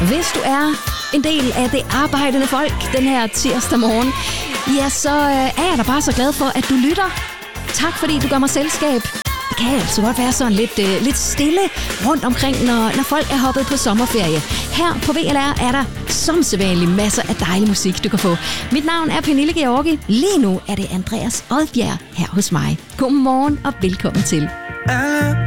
Hvis du er en del af det arbejdende folk den her tirsdag morgen, ja, så er jeg da bare så glad for, at du lytter. Tak fordi du gør mig selskab. Det kan altså godt være sådan lidt stille rundt omkring, når folk er hoppet på sommerferie. Her på VLR er der som sædvanligt masser af dejlig musik, du kan få. Mit navn er Pernille Georgi. Lige nu er det Andreas Odbjerg her hos mig. Godmorgen og velkommen til.